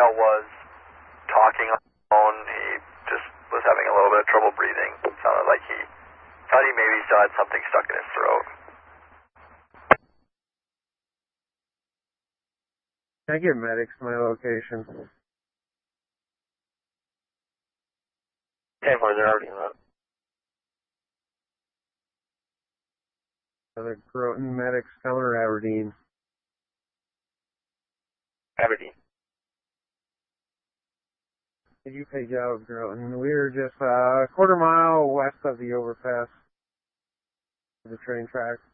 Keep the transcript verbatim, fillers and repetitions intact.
male was talking on the phone. He just was having a little bit of trouble breathing. It sounded like he thought he maybe still had something stuck in his throat. Can I get medics to my location? ten four, they're already in that. Other Groton medics coming or Aberdeen? Aberdeen. Did you pay job, Groton? We were just uh, a quarter mile west of the overpass of the train track.